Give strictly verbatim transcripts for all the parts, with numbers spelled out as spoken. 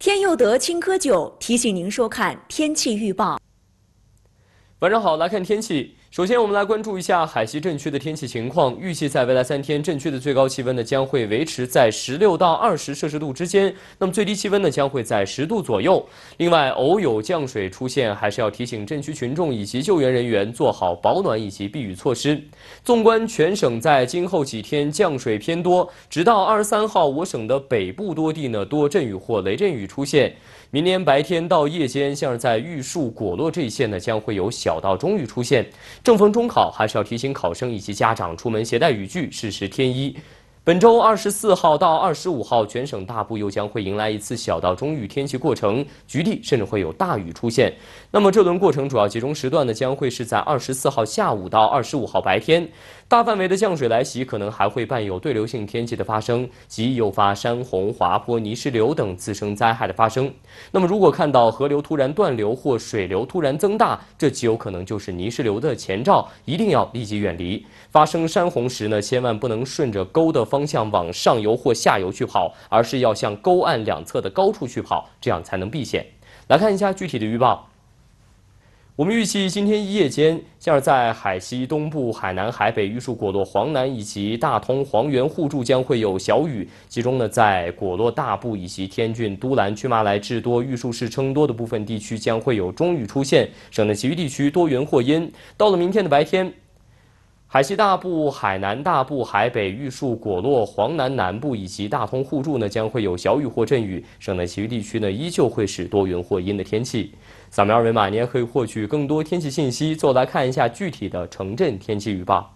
天佑德青稞酒提醒您收看天气预报。 晚上好，来看天气。首先，我们来关注一下海西镇区的天气情况。预计在未来三天，镇区的最高气温呢将会维持在十六到二十摄氏度之间，那么最低气温呢将会在十度左右。另外，偶有降水出现，还是要提醒镇区群众以及救援人员做好保暖以及避雨措施。纵观全省，在今后几天降水偏多，直到二十三号，我省的北部多地呢多阵雨或雷阵雨出现。明天白天到夜间，像是在玉树、果洛这一线呢，将会有小到中雨出现。正逢中考，还是要提醒考生以及家长出门携带雨具，适时添衣。本周二十四号到二十五号，全省大部又将会迎来一次小到中雨天气过程，局地甚至会有大雨出现。那么这轮过程主要集中时段呢，将会是在二十四号下午到二十五号白天。大范围的降水来袭，可能还会伴有对流性天气的发生，及诱发山洪、滑坡、泥石流等自生灾害的发生。那么如果看到河流突然断流或水流突然增大，这极有可能就是泥石流的前兆，一定要立即远离。发生山洪时呢，千万不能顺着沟的方向往上游或下游去跑，而是要向沟岸两侧的高处去跑，这样才能避险。来看一下具体的预报。我们预计今天夜间，像是在海西东部、海南、海北、玉树、果洛、黄南以及大通、黄原、互助将会有小雨，其中呢，在果洛大部以及天峻、都兰、曲马来、智多、玉树市称多的部分地区将会有中雨出现，省的其余地区多云或阴。到了明天的白天，海西大部、海南大部、海北、玉树、果洛、黄南南部以及大通、互助呢，将会有小雨或阵雨，省的其余地区呢，依旧会是多云或阴的天气。扫描二维码，您也可以获取更多天气信息。最后来看一下具体的城镇天气预报。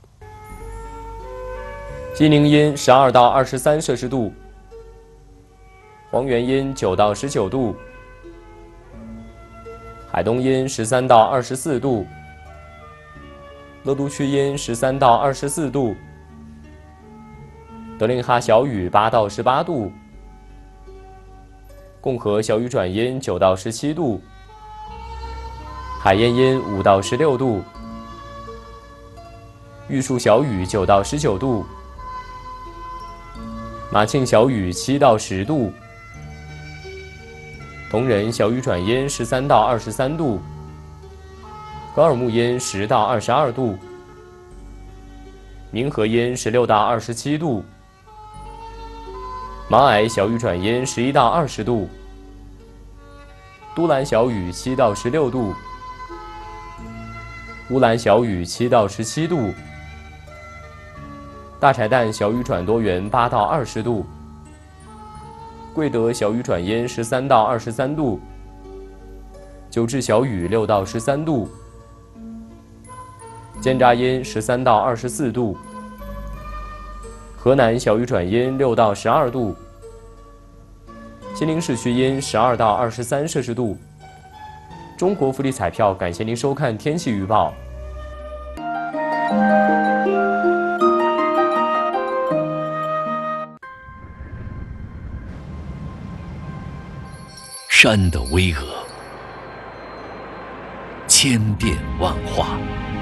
西宁阴十二到二十三摄氏度，黄原阴九到十九度，海东阴十三到二十四度，乐都区阴十三到二十四度，德令哈小雨八到十八度，共和小雨转阴九到十七度。海晏阴五到十六度，玉树小雨九到十九度，马庆小雨七到十度，铜仁小雨转阴十三到二十三度，高尔木阴十到二十二度，明和阴十六到二十七度，马矮小雨转阴十一到二十度，都兰小雨七到十六度。乌兰小雨七到十七度，大柴旦小雨转多云八到二十度，贵德小雨转阴十三到二十三度，九治小雨六到十三度，尖扎阴十三到二十四度，河南小雨转阴六到十二度，西宁市区阴十二到二十三摄氏度。中国福利彩票，感谢您收看天气预报。 山的巍峨，千变万化，